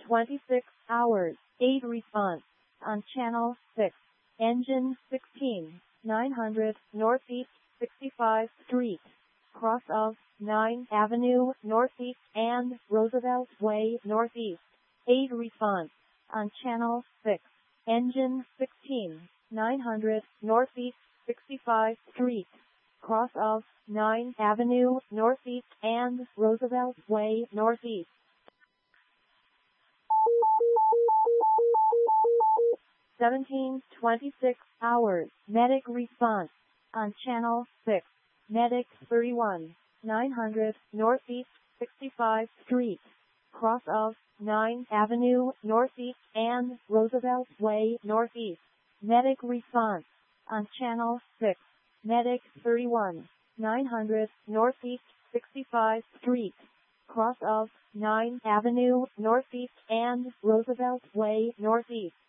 26 hours, 8 response. On channel 6. Engine 16, 900 Northeast 65th Street. Cross of 9th Avenue Northeast and Roosevelt Way Northeast. 8 response. On channel 6. Engine 16, 900 Northeast 65th Street. Cross of 9th Avenue Northeast and Roosevelt Way Northeast. 17:26 hours, medic response. On channel 6. Medic 31, 900 Northeast 65th Street. Cross of 9th Avenue Northeast and Roosevelt Way Northeast. Medic response. On channel 6. Medic 31, 900 Northeast 65th Street. Cross of 9th Avenue Northeast and Roosevelt Way Northeast.